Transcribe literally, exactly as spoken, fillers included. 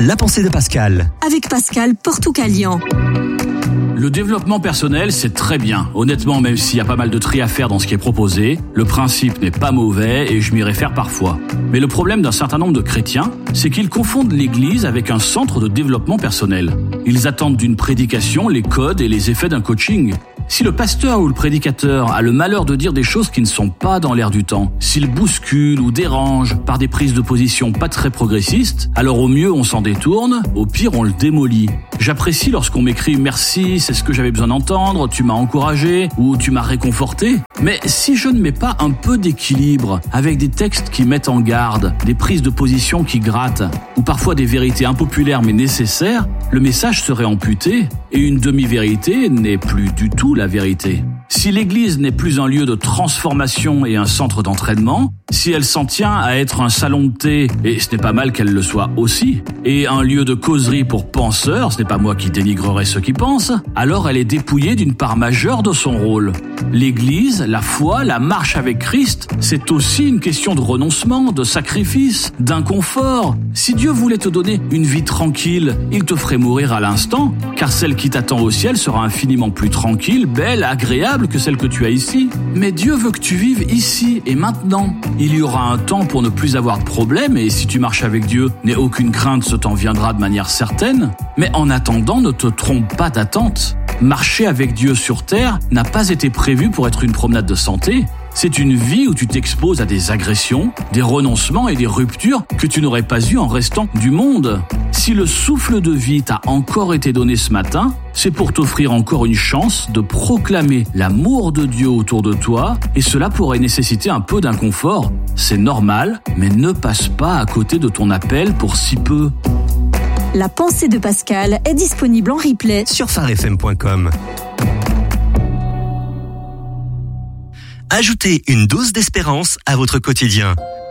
La pensée de Pascal. Avec Pascal Portoucalian. Le développement personnel, c'est très bien. Honnêtement, même s'il y a pas mal de tri à faire dans ce qui est proposé, le principe n'est pas mauvais et je m'y réfère parfois. Mais le problème d'un certain nombre de chrétiens, c'est qu'ils confondent l'Église avec un centre de développement personnel. Ils attendent d'une prédication les codes et les effets d'un coaching. Si le pasteur ou le prédicateur a le malheur de dire des choses qui ne sont pas dans l'air du temps, s'il bouscule ou dérange par des prises de position pas très progressistes, alors au mieux on s'en détourne, au pire on le démolit. J'apprécie lorsqu'on m'écrit « Merci, c'est ce que j'avais besoin d'entendre, tu m'as encouragé » ou « Tu m'as réconforté ». Mais si je ne mets pas un peu d'équilibre, avec des textes qui mettent en garde, des prises de position qui grattent, ou parfois des vérités impopulaires mais nécessaires, le message serait amputé et une demi-vérité n'est plus du tout la vérité. Si l'Église n'est plus un lieu de transformation et un centre d'entraînement, si elle s'en tient à être un salon de thé, et ce n'est pas mal qu'elle le soit aussi, et un lieu de causerie pour penseurs, ce n'est pas moi qui dénigrerai ceux qui pensent, alors elle est dépouillée d'une part majeure de son rôle. L'Église, la foi, la marche avec Christ, c'est aussi une question de renoncement, de sacrifice, d'inconfort. Si Dieu voulait te donner une vie tranquille, il te ferait mourir à l'instant, car celle qui t'attend au ciel sera infiniment plus tranquille, belle, agréable que celle que tu as ici. Mais Dieu veut que tu vives ici et maintenant. Il y aura un temps pour ne plus avoir de problème et si tu marches avec Dieu, n'aie aucune crainte, ce t'en viendra de manière certaine. Mais en attendant, ne te trompe pas d'attente. Marcher avec Dieu sur terre n'a pas été prévu pour être une promenade de santé. C'est une vie où tu t'exposes à des agressions, des renoncements et des ruptures que tu n'aurais pas eues en restant du monde. Si le souffle de vie t'a encore été donné ce matin, c'est pour t'offrir encore une chance de proclamer l'amour de Dieu autour de toi et cela pourrait nécessiter un peu d'inconfort. C'est normal, mais ne passe pas à côté de ton appel pour si peu. La pensée de Pascal est disponible en replay Sur phare f m point com. Ajoutez une dose d'espérance à votre quotidien.